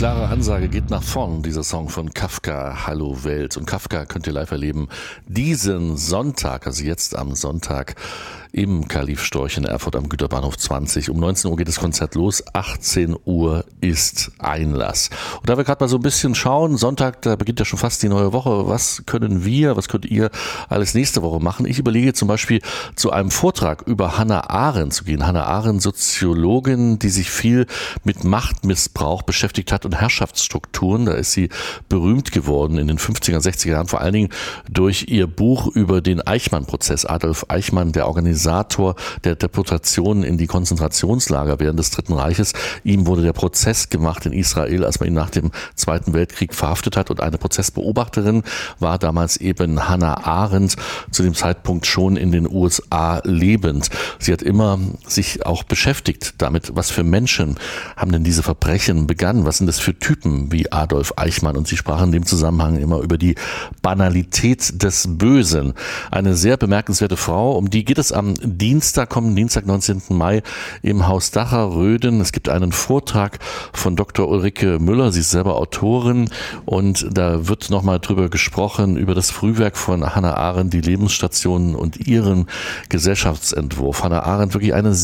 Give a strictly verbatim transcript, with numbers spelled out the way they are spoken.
Klare Ansage, geht nach vorn, dieser Song von Kafka, Hallo Welt. Und Kafka könnt ihr live erleben diesen Sonntag, also jetzt am Sonntag im Kalif Storch in Erfurt am Güterbahnhof zwanzig. Um neunzehn Uhr geht das Konzert los, achtzehn Uhr ist Einlass. Und da wir gerade mal so ein bisschen schauen, Sonntag, da beginnt ja schon fast die neue Woche. Was können wir, was könnt ihr alles nächste Woche machen? Ich überlege zum Beispiel zu einem Vortrag über Hannah Arendt zu gehen. Hannah Arendt, Soziologin, die sich viel mit Machtmissbrauch beschäftigt hat und Herrschaftsstrukturen. Da ist sie berühmt geworden in den fünfziger, sechziger Jahren, vor allen Dingen durch ihr Buch über den Eichmann-Prozess. Adolf Eichmann, der Organisator der Deportationen in die Konzentrationslager während des Dritten Reiches. Ihm wurde der Prozess gemacht in Israel, als man ihn nach dem Zweiten Weltkrieg verhaftet hat. Und eine Prozessbeobachterin war damals eben Hannah Arendt, zu dem Zeitpunkt schon in den U S A lebend. Sie hat immer sich auch beschäftigt damit, was für Menschen haben denn diese Verbrechen begangen? Was sind das für Typen wie Adolf Eichmann? Und sie sprach in dem Zusammenhang immer über die Banalität des Bösen. Eine sehr bemerkenswerte Frau, um die geht es am Dienstag, kommenden Dienstag, neunzehnten Mai im Haus Dacher-Röden. Es gibt einen Vortrag von Doktor Ulrike Müller, sie ist selber Autorin, und da wird nochmal drüber gesprochen, über das Frühwerk von Hannah Arendt, die Lebensstationen und ihren Gesellschaftsentwurf. Hannah Arendt, wirklich eine